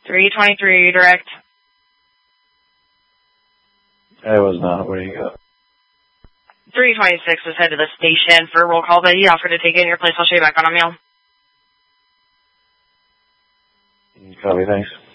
323 direct. I was not. What do you got? 326 was head to the station for a roll call, but he offered to take it in your place. I'll show you back on him, y'all. Copy, thanks.